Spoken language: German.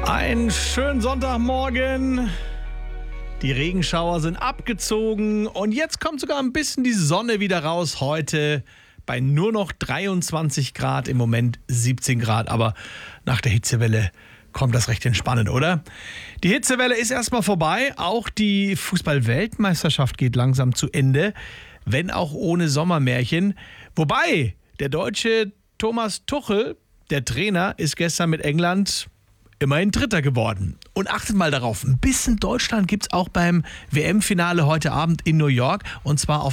Einen schönen Sonntagmorgen. Die Regenschauer sind abgezogen und jetzt kommt sogar ein bisschen die Sonne wieder raus. Heute bei nur noch 23 Grad, im Moment 17 Grad. Aber nach der Hitzewelle kommt das recht entspannend, oder? Die Hitzewelle ist erstmal vorbei. Auch die Fußball-Weltmeisterschaft geht langsam zu Ende, wenn auch ohne Sommermärchen. Wobei der deutsche Thomas Tuchel, der Trainer, ist gestern mit England immerhin Dritter geworden. Und achtet mal darauf, ein bisschen Deutschland gibt es auch beim WM-Finale heute Abend in New York. Und zwar auf